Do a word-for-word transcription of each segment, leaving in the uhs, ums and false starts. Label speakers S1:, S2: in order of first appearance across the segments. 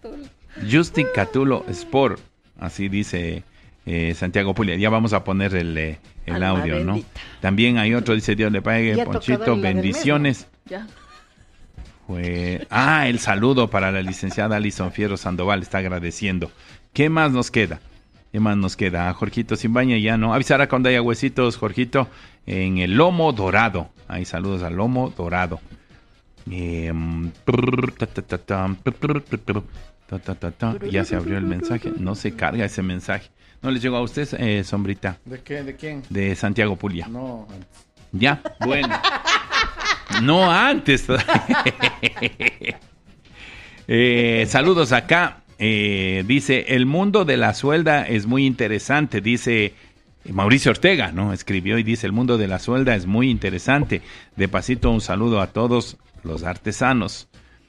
S1: Catulo.
S2: Justin Catulo Sport, así dice eh, Santiago Pulia. Ya vamos a poner el, eh, el
S1: Alma
S2: audio,
S1: bendita.
S2: ¿no? También hay otro, dice Dios le pague,
S3: Ya
S2: Ponchito,
S3: tocado la del mes,
S2: bendiciones.
S1: Ya.
S2: Fue... Ah, el saludo para la licenciada Alison Fierro Sandoval, está agradeciendo. ¿Qué más nos queda? ¿Qué más nos queda? A Jorgito Simbaña ya no. Avisar a cuando haya huesitos, Jorgito, en el lomo dorado. Ahí saludos al lomo dorado. Eh, ta, ta, ta, ta, ta, ta, ta, ta. Ya se abrió el mensaje. No se carga ese mensaje. ¿No les llegó a usted, eh, Sombrita?
S4: ¿De qué? ¿De quién?
S2: De Santiago Pulia.
S4: No, antes.
S2: Ya, bueno. No antes. eh, saludos acá. Eh, dice, el mundo de la suelda es muy interesante, dice Mauricio Ortega, ¿no? Escribió y dice, el mundo de la suelda es muy interesante. De pasito, un saludo a todos los artesanos.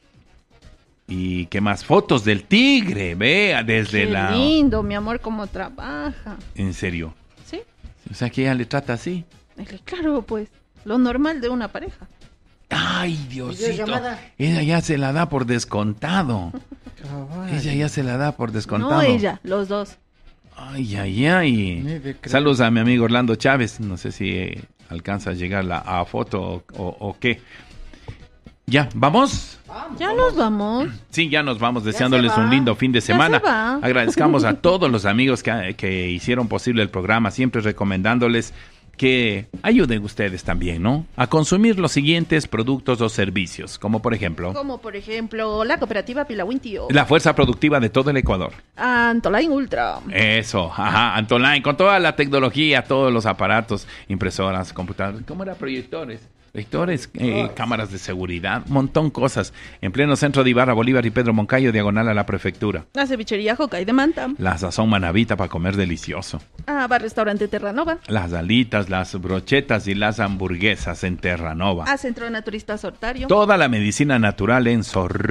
S2: Y qué más, fotos del tigre, vea, desde
S1: Qué
S2: la...
S1: lindo, mi amor, cómo trabaja.
S2: En serio.
S1: ¿Sí?
S2: O sea que ella le trata así.
S1: Claro, pues, lo normal de una pareja.
S2: Ay, Diosito.
S3: Videollamada.
S2: Ella ya se la da por descontado.
S4: Cabal.
S2: Ella ya se la da por descontado.
S1: No ella, los dos.
S2: Ay, ay, ay.
S4: Ni de creer.
S2: Saludos a mi amigo Orlando Chávez. No sé si eh, alcanza a llegar la a foto o, o, o qué. Ya, ¿vamos?
S1: Ya nos vamos.
S2: Sí, ya nos vamos deseándoles
S3: se va.
S2: un lindo fin de semana.
S1: se va.
S2: Agradezcamos a todos los amigos que, que hicieron posible el programa, siempre recomendándoles que ayuden ustedes también, ¿no? A consumir los siguientes productos o servicios, como por ejemplo,
S1: Como por ejemplo, la cooperativa Pilawintio.
S2: la fuerza productiva de todo el Ecuador.
S1: Antoline Ultra.
S2: Eso, ajá, Antoline, con toda la tecnología, todos los aparatos, impresoras, computadoras, ¿cómo era? Proyectores. Proyectores, eh, cámaras de seguridad, montón cosas. En pleno centro de Ibarra, Bolívar y Pedro Moncayo, diagonal a la prefectura.
S1: La cevichería Jocay de Manta.
S2: La sazón manavita para comer delicioso.
S1: Ah, va restaurante Terranova.
S2: Las alitas, las brochetas y las hamburguesas en Terranova.
S1: A Centro Naturista Sortario.
S2: Toda la medicina natural en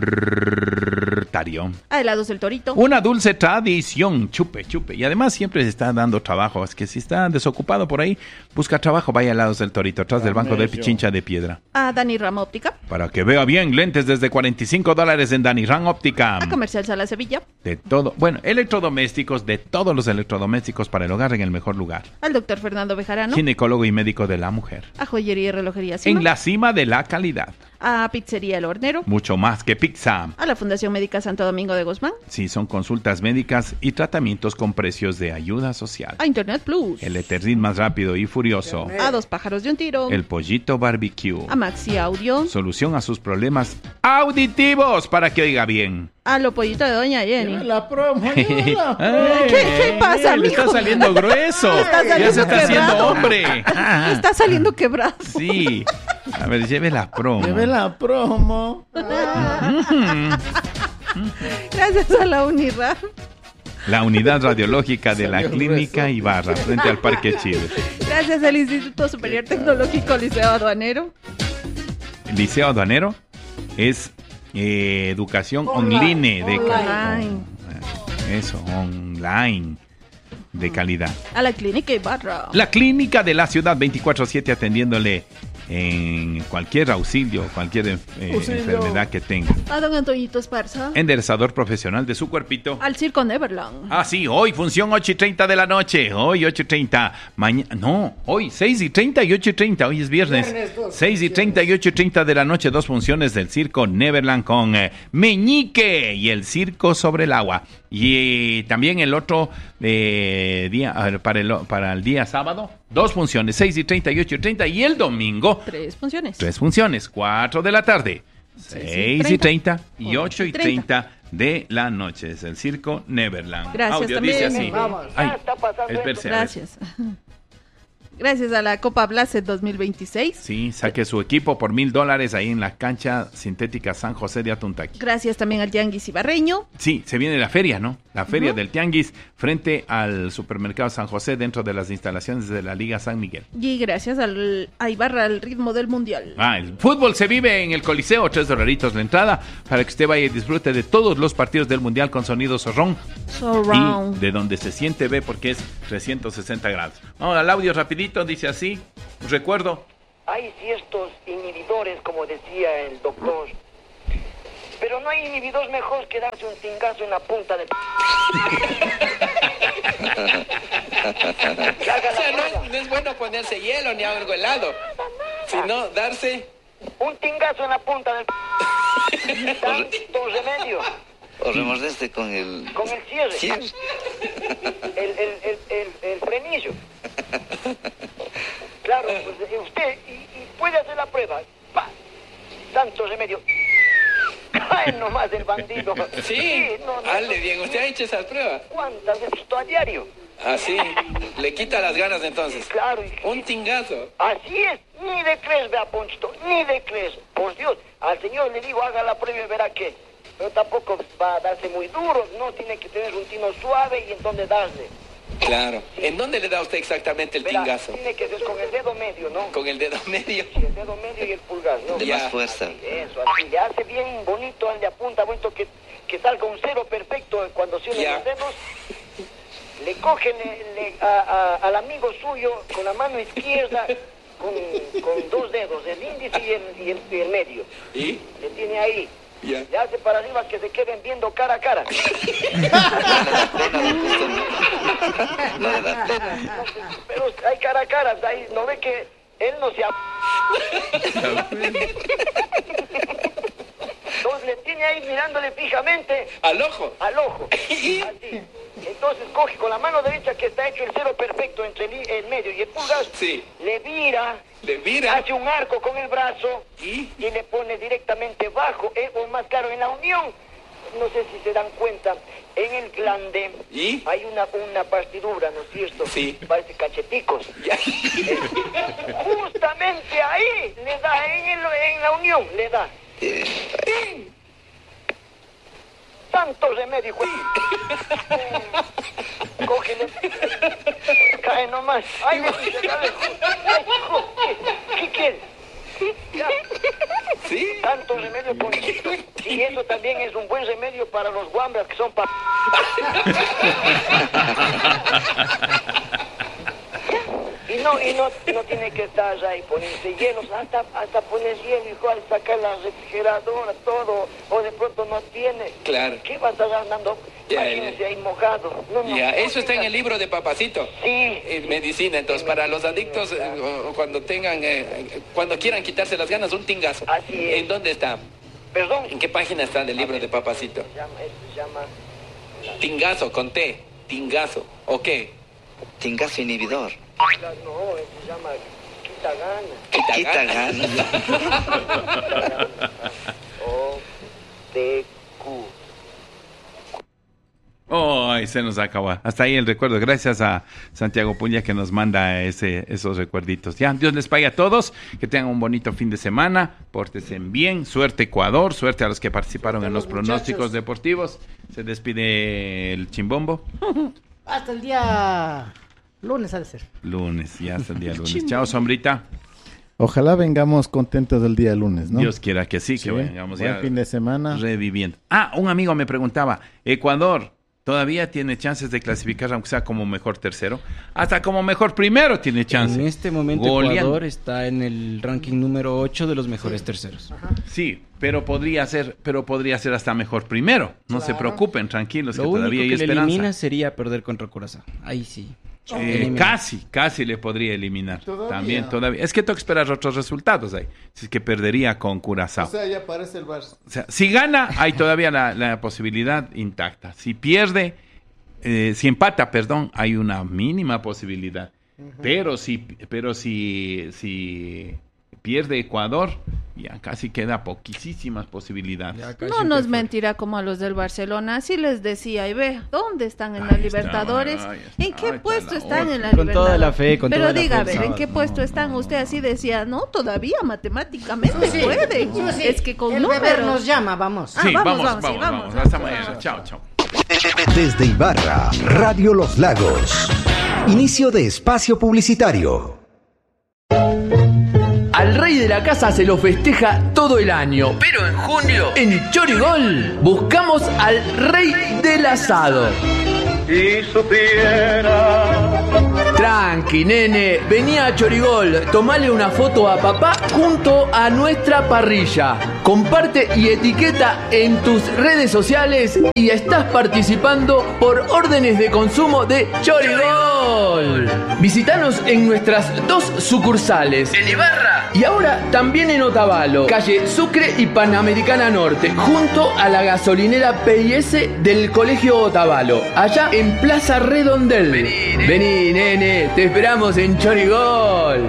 S2: Sortario.
S1: A Helados El Torito.
S2: Una dulce tradición, chupe, chupe. Y además siempre se está dando trabajo. Es que si está desocupado por ahí, busca trabajo, vaya a Helados del Torito, atrás del banco del Pichincha de Piedra.
S1: A Dani Rama Óptica.
S2: Para que vea bien, lentes desde cuarenta y cinco dólares en Dani Ran Óptica.
S1: A Comercial Sala Sevilla.
S2: De todo, bueno, electrodomésticos, de todos los electrodomésticos para el hogar en el mejor lugar.
S1: Al doctor Fernando Bejarano.
S2: Ginecólogo y médico de la mujer.
S1: A Joyería y Relojería Cima.
S2: En la cima de la calidad.
S1: A Pizzería El Hornero.
S2: Mucho más que pizza.
S1: A la Fundación Médica Santo Domingo de Guzmán.
S2: Sí, son consultas médicas y tratamientos con precios de ayuda social.
S1: A Internet Plus.
S2: El Eternit más rápido y furioso.
S1: A Dos Pájaros de un Tiro.
S2: El Pollito Barbecue.
S1: A Maxi Audio.
S2: Solución a sus problemas auditivos para que oiga bien.
S1: A Lo Pollito de Doña Jenny.
S4: Lleva la promo, lleva la promo.
S2: Ay,
S1: ¿Qué pasa,
S2: le está
S1: mijo?
S2: saliendo grueso.
S1: Está
S2: Ya se
S1: saliendo
S2: está haciendo
S1: quebrado.
S2: hombre.
S1: Está saliendo quebrado.
S2: Sí. A ver, lleve la promo.
S4: Lleve la promo.
S1: Gracias a la Unirra.
S2: La unidad radiológica de la
S4: Salió
S2: Clínica
S4: grueso.
S2: Ibarra, frente al Parque Chile.
S1: Gracias al Instituto Superior Tecnológico Liceo Aduanero.
S2: El Liceo Aduanero es eh, educación online, de calidad.
S1: Online.
S2: Eso, online de calidad.
S1: A la Clínica Ibarra.
S2: La Clínica de la Ciudad veinticuatro siete atendiéndole en cualquier auxilio, cualquier eh,
S4: Auxilio.
S2: enfermedad que tenga.
S1: A don Antoñito Esparza.
S2: Enderezador profesional de su cuerpito.
S1: Al Circo Neverland.
S2: Ah, sí, hoy función ocho y treinta de la noche. Hoy ocho y treinta. Mañana, no, hoy seis y treinta y ocho y treinta. Hoy es viernes.
S3: Viernes, dos
S2: seis y treinta y ocho y treinta de la noche. Dos funciones del Circo Neverland con eh, Meñique y el Circo sobre el Agua. Y eh, también el otro eh, día, a ver, para, el, para el día sábado, dos funciones, seis y treinta y ocho y treinta. Y el domingo,
S1: Tres funciones.
S2: tres funciones, cuatro de la tarde, seis y treinta y ocho y treinta de la noche. Es el Circo Neverland.
S1: Gracias
S2: Audio
S1: también.
S2: dice así.
S3: Vamos.
S2: Ay,
S5: Ya está pasando
S2: espérese, a ver.
S1: Gracias. Gracias a la Copa Blase dos mil veintiséis.
S2: Sí, saque su equipo por mil dólares ahí en la cancha sintética San José de Atuntaqui.
S1: Gracias también al Tianguis Ibarreño.
S2: Sí, se viene la feria, ¿no? La feria
S1: Ujú.
S2: del Tianguis frente al supermercado San José dentro de las instalaciones de la Liga San Miguel.
S1: Y gracias al, a Ibarra al ritmo del mundial.
S2: Ah, el fútbol se vive en el Coliseo, tres dolaritos la entrada para que usted vaya y disfrute de todos los partidos del mundial con sonido zorrón
S1: Surround.
S2: y de donde se siente ve porque es trescientos sesenta grados. Vamos al audio rapidito, dice así, recuerdo.
S5: Hay ciertos inhibidores, como decía el doctor,
S3: Pero no hay inhibidor mejor que darse un tingazo en la punta del... Que haga
S5: O sea,
S3: la
S5: no
S3: prueba.
S5: es, no es bueno ponerse hielo ni algo helado, sino darse...
S3: Un tingazo en la punta del... Tanto remedio.
S6: O remordeste con el...
S3: Con el cierre.
S6: cierre.
S3: El, el, el, el, el frenillo. Claro, pues, eh, usted y, y puede hacer la prueba. ¡Pa! Tanto remedio. Cae nomás el bandido.
S5: Sí,
S3: no, no,
S5: hazle
S3: no.
S5: bien, usted ha hecho esas pruebas.
S3: ¿Cuántas he visto a diario?
S5: Así, le quita las ganas entonces.
S3: Claro. y-
S5: Un tingazo.
S3: Así es, ni de crees, vea, Ponchito, ni de crees. Por Dios, al señor le digo, haga la prueba y verá que. Pero tampoco va a darse muy duro, no, tiene que tener un tino suave y en dónde darle.
S5: Claro. ¿En dónde le da usted exactamente el
S3: Verá,
S5: tingazo?
S3: tiene que ser con el dedo medio, ¿no?
S5: Con el dedo medio.
S3: Sí, el dedo medio y el pulgar, ¿no?
S6: De
S5: Ya.
S6: más fuerza.
S3: Eso, así, le hace bien bonito, le apunta bonito que, que salga un cero perfecto cuando se unen
S5: Ya.
S3: los dedos. Le coge le- le- a- a- al amigo suyo con la mano izquierda, con, con dos dedos, el índice y el, y el, y el medio.
S5: ¿Y?
S3: Le tiene ahí.
S5: Ya.
S3: Le hace para arriba que se queden viendo cara a cara.
S6: No le da pena.
S3: Pero hay cara a cara, ahí no ve que él no se... Entonces le tiene ahí mirándole fijamente
S5: Al ojo.
S3: al ojo. Así. Entonces coge con la mano derecha que está hecho el cero perfecto entre el, el medio y el pulgar.
S5: Sí.
S3: Le vira,
S5: Le vira.
S3: hace un arco con el brazo
S5: ¿Y?
S3: y le pone directamente bajo, eh, o más claro, en la unión. No sé si se dan cuenta, en el glande
S5: ¿Y?
S3: hay una, una partidura, ¿no es cierto?
S5: Sí.
S3: Parece cacheticos.
S5: Ya.
S3: Justamente ahí le da, en, el, en la unión le da.
S6: Eh,
S3: ¡Pim! Tanto remedio, hijo. Cógele. Cae nomás. Ay, me dice, dale. Ay, hijo, ¿qué, qué quieres? Ya.
S5: ¿Sí?
S3: Tanto remedio, Ponchito. Y eso también es un buen remedio para los guambras que son pa... Y no, y no, no tiene que estar ahí ponerse hielos, hasta, hasta poner hielo, igual sacar la refrigeradora, todo, o de pronto no tiene.
S5: Claro.
S3: ¿Qué vas a estar andando?
S5: Ya,
S3: Imagínese
S5: ya.
S3: ahí mojado. No, no,
S5: Ya,
S3: no
S5: eso está en
S3: tengas-
S5: el libro de Papacito.
S3: Sí.
S5: En medicina, entonces, para los adictos, eh, o- o cuando tengan, eh, eh, cuando quieran quitarse las ganas, un tingazo.
S3: Así es.
S5: ¿En dónde está?
S3: Perdón.
S5: ¿En qué página está del libro de Papacito?
S3: Se llama, eso se llama...
S5: Tingazo, con T. Tingazo. ¿O qué?
S6: tingazo inhibidor.
S3: la- no, eso se llama quita gana.
S5: Quita
S6: Quita
S5: ganas.
S6: ganas.
S3: O, D, Q.
S2: Ay, se nos acabó. Hasta ahí el recuerdo. Gracias a Santiago Puña que nos manda ese, esos recuerditos. Ya, Dios les pague a todos. Que tengan un bonito fin de semana. Pórtense bien. Suerte Ecuador. Suerte a los que participaron
S7: Suerte a
S2: en los,
S7: los
S2: pronósticos
S7: muchachos.
S2: deportivos. Se despide el Chimbombo.
S7: Hasta el día lunes ha de ser.
S2: Lunes, ya hasta el día lunes. Chao, Sombrita.
S4: Ojalá vengamos contentos del día lunes, ¿no?
S2: Dios quiera que sí,
S4: Sí,
S2: que vengamos
S4: buen
S2: ya
S4: fin de semana.
S2: reviviendo. Ah, un amigo me preguntaba, Ecuador, ¿todavía tiene chances de clasificar, aunque sea como mejor tercero? Hasta como mejor primero tiene chance.
S8: En este momento
S2: Goleando.
S8: Ecuador está en el ranking número ocho de los mejores terceros.
S2: Sí, pero podría ser, pero podría ser hasta mejor primero. No se
S7: Claro.
S2: preocupen, tranquilos,
S8: Lo
S2: que
S8: único
S2: todavía hay
S8: que le
S2: esperanza.
S8: elimina sería perder contra Curazao. Ahí sí.
S2: Eh,
S8: Elimina.
S2: casi, casi le podría eliminar.
S4: Todavía.
S2: También, todavía. Es que tengo que esperar otros resultados ahí. Si es que perdería con Curazao.
S4: O sea, ya aparece el Barça.
S2: O sea, si gana, hay todavía la, la posibilidad intacta. Si pierde, eh, si empata, perdón, hay una mínima posibilidad. Pero si, pero si, si pierde Ecuador, ya casi queda poquísimas posibilidades.
S8: Ya casi
S1: No
S8: un
S1: nos
S8: tercero.
S1: mentirá como a los del Barcelona. Así les decía, y ve, ¿dónde están en
S2: Ahí
S1: la
S2: está,
S1: Libertadores?
S2: ahí está,
S1: ¿En qué
S2: ahí está
S1: puesto
S2: la
S1: están
S2: otra.
S1: en la
S8: Con
S1: Libertadores?
S8: toda la fe, con
S1: Pero
S8: toda la
S1: diga,
S8: fe
S1: a ver,
S8: el
S1: ¿en
S8: sábado.
S1: qué puesto
S2: No,
S1: están?
S2: no,
S1: Usted
S2: no.
S1: así decía, no, todavía matemáticamente
S7: Sí,
S1: pueden.
S7: sí, sí.
S1: Es que con
S7: el bebé
S1: números.
S7: nos llama, vamos.
S1: Ah,
S2: Sí,
S1: vamos,
S2: vamos,
S1: vamos,
S2: vamos,
S1: sí,
S2: vamos.
S1: vamos,
S2: Hasta
S1: vamos.
S2: mañana. Chao, chao.
S9: Desde Ibarra, Radio Los Lagos. Inicio de espacio publicitario.
S10: Al rey de la casa se lo festeja todo el año, pero en junio, en Chorigol, buscamos al rey del asado.
S3: Si supiera.
S10: Tranqui, nene, vení a Chorigol, tomale una foto a papá junto a nuestra parrilla. Comparte y etiqueta en tus redes sociales y estás participando por órdenes de consumo de Chorigol. Visítanos en nuestras dos sucursales, en Ibarra y ahora también en Otavalo, calle Sucre y Panamericana Norte, junto a la gasolinera P I S del Colegio Otavalo, allá en Plaza Redondel. Vení, nene, Vení, nene te esperamos en Chorigol.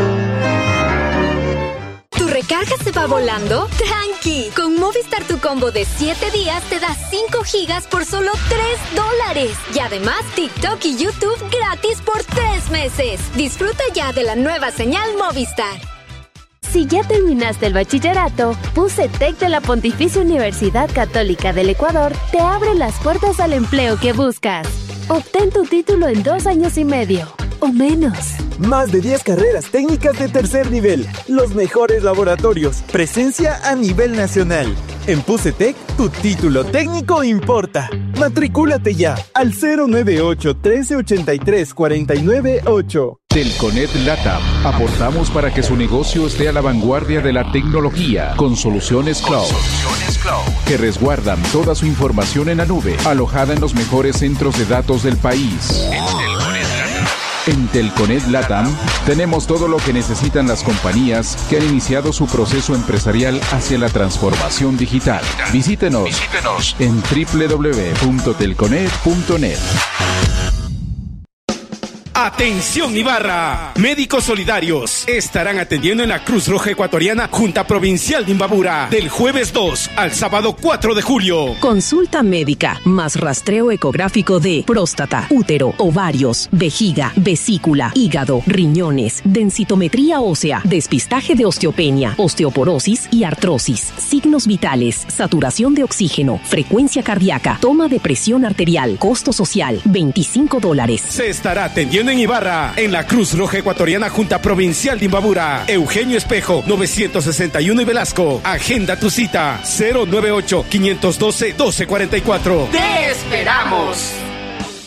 S11: ¿Tu recarga se va volando? ¡Tranqui! Con Movistar tu combo de siete días te da cinco gigas por solo tres dólares. Y además TikTok y YouTube gratis por tres meses. Disfruta ya de la nueva señal Movistar.
S12: Si ya terminaste el bachillerato, PUCETEC de la Pontificia Universidad Católica del Ecuador te abre las puertas al empleo que buscas. Obtén tu título en dos años y medio, o menos.
S13: Más de diez carreras técnicas de tercer nivel, los mejores laboratorios, presencia a nivel nacional. En PUCETEC, tu título técnico importa. Matricúlate ya al cero nueve ocho, trece ochenta y tres, cuarenta y nueve ocho.
S14: Telconet Latam. Aportamos para que su negocio esté a la vanguardia de la tecnología con soluciones cloud, con soluciones cloud que resguardan toda su información en la nube, alojada en los mejores centros de datos del país. En Telconet Latam tenemos todo lo que necesitan las compañías que han iniciado su proceso empresarial hacia la transformación digital. Visítenos, Visítenos. en doble u doble u doble u punto telconet punto net.
S15: Atención Ibarra, médicos solidarios estarán atendiendo en la Cruz Roja Ecuatoriana Junta Provincial de Imbabura del jueves dos al sábado cuatro de julio.
S16: Consulta médica más rastreo ecográfico de próstata, útero, ovarios, vejiga, vesícula, hígado, riñones, densitometría ósea, despistaje de osteopenia, osteoporosis y artrosis, signos vitales, saturación de oxígeno, frecuencia cardíaca, toma de presión arterial, costo social veinticinco dólares.
S15: Se estará atendiendo en Ibarra, en la Cruz Roja Ecuatoriana Junta Provincial de Imbabura. Eugenio Espejo, novecientos sesenta y uno y Velasco. Agenda tu cita, cero nueve ocho, quinientos doce, doce cuarenta y cuatro.
S10: ¡Te esperamos!